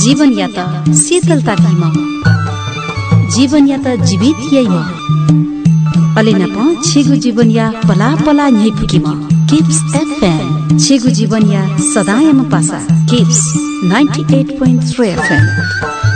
जीवन या त शीतलता किम जीवन या त जीवित यही म अलेना प छेगु जीवन या पला पला न्यै फुकिम किप्स एफएम छेगु जीवन या सदायमा पासा किप्स 98.3 FM